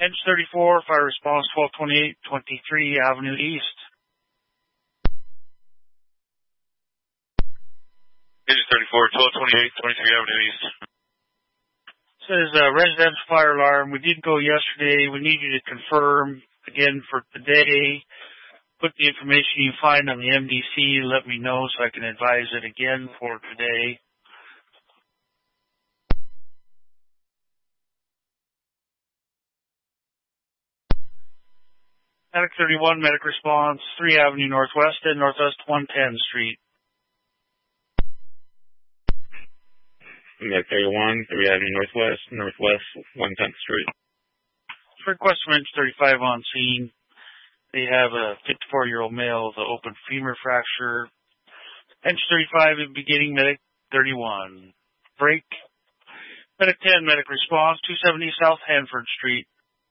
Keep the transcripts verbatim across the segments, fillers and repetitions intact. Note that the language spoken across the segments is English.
Edge thirty-four, fire response twelve twenty-eight, twenty-three Avenue East. Edge thirty-four, twelve twenty-eight, twenty-three Avenue East. Says uh, residential fire alarm. We did go yesterday. We need you to confirm again for today. Put the information you find on the M D C. Let me know so I can advise it again for today. Medic thirty-one, medic response, three Avenue Northwest and Northwest one ten Street. Medic thirty-one, three Avenue Northwest, Northwest one tenth Street. Request from Edge thirty-five on scene. They have a fifty-four-year-old male with an open femur fracture. Edge thirty-five is beginning, medic thirty-one. Break. Medic ten, medic response, two seventy South Hanford Street.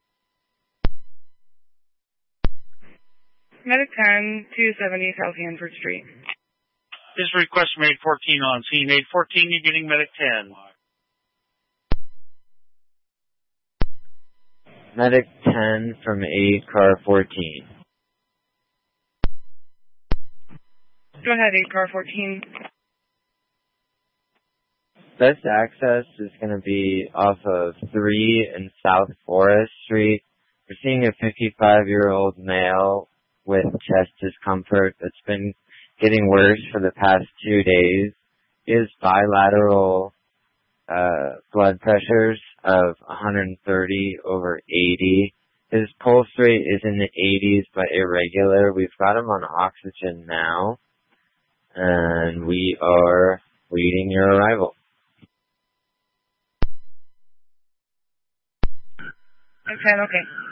Medic ten, two seventy South Hanford Street. This request from eight fourteen on scene. eight fourteen, you're getting medic ten. Medic ten from eight, car fourteen. Go ahead, eight, car fourteen. Best access is going to be off of three and South Forest Street. We're seeing a fifty-five-year-old male with chest discomfort that's been getting worse for the past two days. He has bilateral uh, blood pressures of one thirty over eighty. His pulse rate is in the eighties but irregular. We've got him on oxygen now, and we are waiting your arrival. Okay, okay.